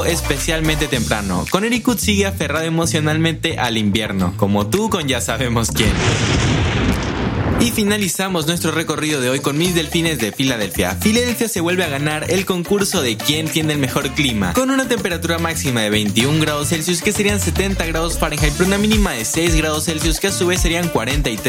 especialmente temprano. Connecticut sigue aferrado emocionalmente al invierno, como tú con ya sabemos quién. Y finalizamos nuestro recorrido de hoy con mis delfines de Filadelfia. Filadelfia se vuelve a ganar el concurso de quién tiene el mejor clima, con una temperatura máxima de 21 grados Celsius que serían 70 grados Fahrenheit, pero una mínima de 6 grados Celsius que a su vez serían 43